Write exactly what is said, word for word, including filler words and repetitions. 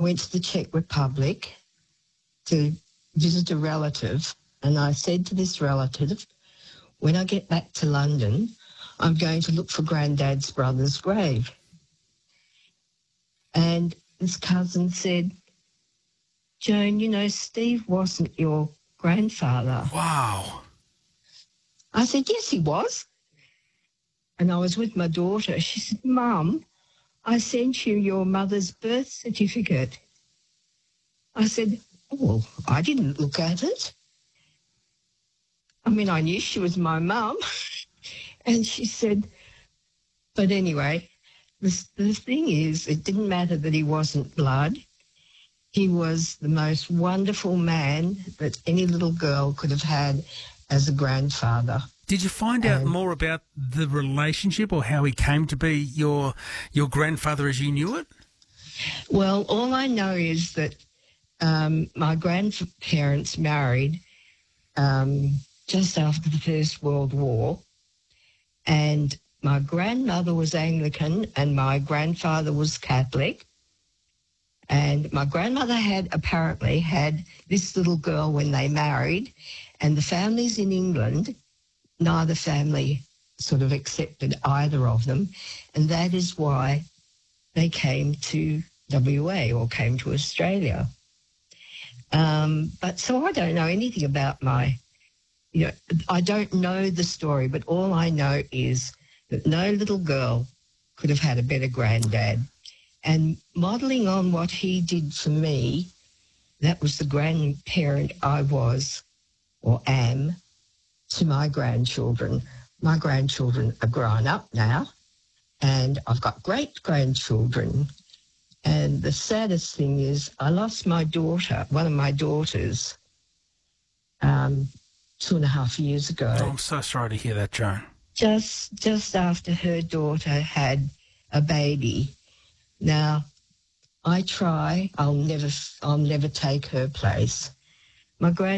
went to the Czech Republic to visit a relative, and I said to this relative, when I get back to London, I'm going to look for Granddad's brother's grave. And this cousin said, Joan, you know, Steve wasn't your grandfather. Wow. I said, yes, he was. And I was with my daughter. She said, Mum, I sent you your mother's birth certificate. I said, oh, well, I didn't look at it. I mean, I knew she was my mum. And she said, but anyway, the, the thing is, it didn't matter that he wasn't blood. He was the most wonderful man that any little girl could have had as a grandfather. Did you find out And- more about the relationship or how he came to be your your grandfather as you knew it? Well, all I know is that um, my grandparents married um, just after the First World War, and my grandmother was Anglican and my grandfather was Catholic. And my grandmother had apparently had this little girl when they married, and the families in England, neither family sort of accepted either of them, and that is why they came to W A or came to Australia. Um, but so I don't know anything about my, you know, I don't know the story, but all I know is that no little girl could have had a better granddad. And modelling on what he did for me, that was the grandparent I was or am to my grandchildren. My grandchildren are grown up now, and I've got great-grandchildren. And the saddest thing is I lost my daughter, one of my daughters, um, two and a half years ago. Oh, I'm so sorry to hear that, Joan. Just, just after her daughter had a baby. Now, I try, I'll never, I'll never take her place. My grand